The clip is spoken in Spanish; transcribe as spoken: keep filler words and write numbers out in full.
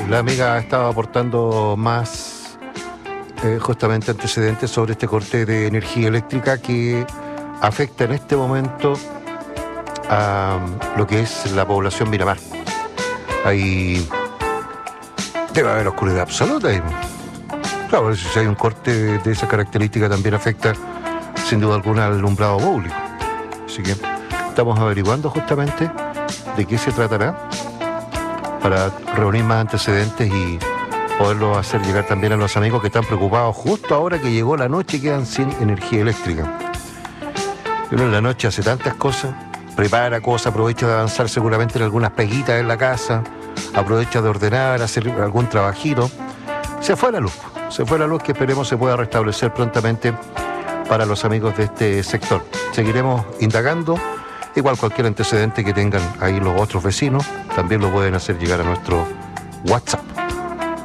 la amiga estaba aportando más eh, justamente antecedentes sobre este corte de energía eléctrica que afecta en este momento a lo que es la población Miramar. Ahí debe haber oscuridad absoluta. Y, claro, si hay un corte de, de esa característica también afecta sin duda alguna al alumbrado público. Así que estamos averiguando justamente de qué se tratará para reunir más antecedentes y poderlo hacer llegar también a los amigos que están preocupados justo ahora que llegó la noche y quedan sin energía eléctrica. Uno en la noche hace tantas cosas, prepara cosas, aprovecha de avanzar seguramente en algunas peguitas en la casa, aprovecha de ordenar, hacer algún trabajito. Se fue la luz, se fue la luz que esperemos se pueda restablecer prontamente para los amigos de este sector. Seguiremos indagando. Igual cualquier antecedente que tengan ahí los otros vecinos, también lo pueden hacer llegar a nuestro WhatsApp.